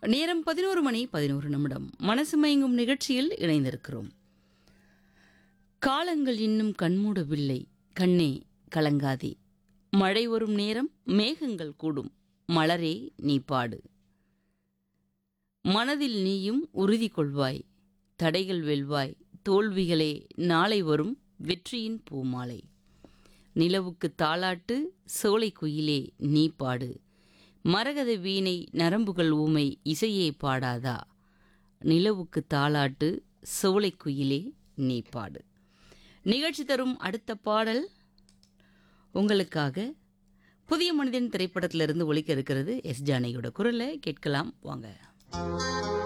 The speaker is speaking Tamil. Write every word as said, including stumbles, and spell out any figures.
நேரம் பதினோரு மணி பதினோரு நிமிடம். மனசு மயங்கும் நிகழ்ச்சியில் இணைந்திருக்கிறோம். காலங்கள் இன்னும் கண்மூடவில்லை, கண்ணே கலங்காதே. மழை வரும் நேரம் மேகங்கள் கூடும், மலரே நீ பாடு. மனதில் நீயும் உறுதி கொள்வாய், தடைகள் வெல்வாய். தோல்விகளே நாளை வரும் வெற்றியின் பூமாலை. நிலவுக்கு தாலாட்டு, சோலை குயிலே நீ பாடு. மரகத வீணை நரம்புகள் ஊமை, இசையே பாடாதா. நிலவுக்கு தாலாட்டு, சோலை குயிலே நீ பாடு. நிகழ்ச்சி தரும் அடுத்த பாடல் உங்களுக்காக புதிய மனிதன் திரைப்படத்திலிருந்து ஒலிக்க இருக்கிறது. எஸ் ஜானகியோட குரலை கேட்கலாம் வாங்க.